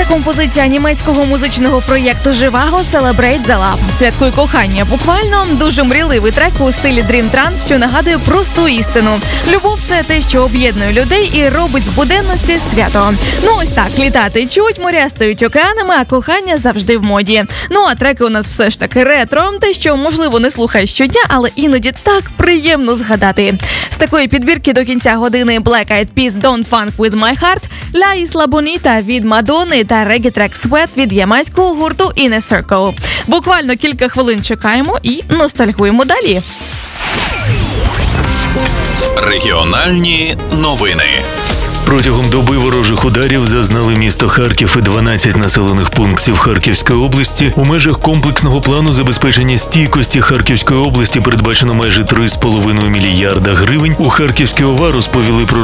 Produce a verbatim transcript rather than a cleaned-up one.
композиція німецького музичного проєкту «Живаго» «Celebrate the Love». «Святкуй кохання». Буквально дуже мрійливий трек у стилі Dream Trance, що нагадує просту істину. Любов – це те, що об'єднує людей і робить з буденності свято. Ну ось так, літати чуть, моря стають океанами, а кохання завжди в моді. Ну а треки у нас все ж таки ретро, те, що, можливо, не слухаєш щодня, але іноді так приємно згадати. З такої підбірки до кінця години Black Eyed Peas «Don't Funk With My Heart», «La Isla Bonita» від Мадонни та регі-трек «Sweat» від ямайського гурту Inner Circle. Буквально кілька хвилин чекаємо і ностальгуємо далі. Регіональні новини. Протягом доби ворожих ударів зазнали місто Харків і дванадцять населених пунктів Харківської області. У межах комплексного плану забезпечення стійкості Харківської області передбачено майже три з половиною мільярда гривень. У Харківській ОВА розповіли про